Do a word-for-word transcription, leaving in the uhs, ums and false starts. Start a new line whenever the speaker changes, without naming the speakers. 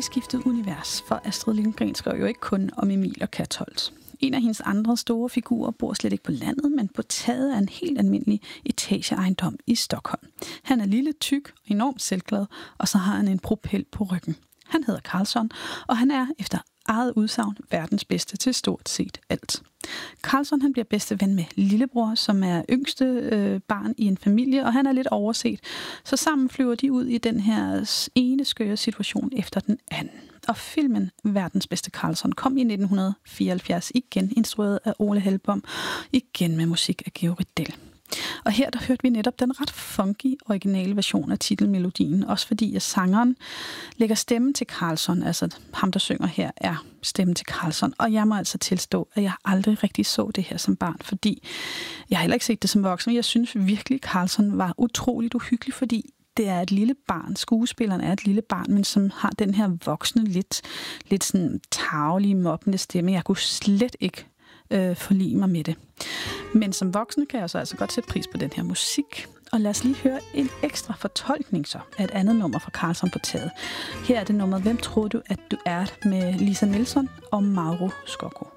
skiftet univers, for Astrid Lindgren skrev jo ikke kun om Emil og Katholt. En af hendes andre store figurer bor slet ikke på landet, men på taget af en helt almindelig etageejendom i Stockholm. Han er lille, tyk og enormt selvglad, og så har han en propel på ryggen. Han hedder Karlsson, og han er efter eget udsagn verdens bedste til stort set alt. Karlsson han bliver bedste ven med lillebror, som er yngste øh, barn i en familie, og han er lidt overset. Så sammen flyver de ud i den her ene skøre situation efter den anden. Og filmen Verdens bedste Karlsson kom i nitten fireoghalvfjerds igen, instrueret af Ole Hellbom, igen med musik af Georg Riddell. Og her der hørte vi netop den ret funky originale version af titelmelodien, også fordi at sangeren lægger stemmen til Karlsson, altså ham der synger her er stemmen til Karlsson. Og jeg må altså tilstå, at jeg aldrig rigtig så det her som barn, fordi jeg har heller ikke set det som voksen, men jeg synes virkelig, Karlsson var utroligt uhyggelig, fordi det er et lille barn. Skuespilleren er et lille barn, men som har den her voksne, lidt, lidt sådan tarvelige, mobbende stemme. Jeg kunne slet ikke øh, forlige mig med det. Men som voksne kan jeg så altså godt sætte pris på den her musik. Og lad os lige høre en ekstra fortolkning så af et andet nummer fra Karlsson på taget. Her er det nummer Hvem troede du, at du er med Lisa Nilsson og Mauro Scocco.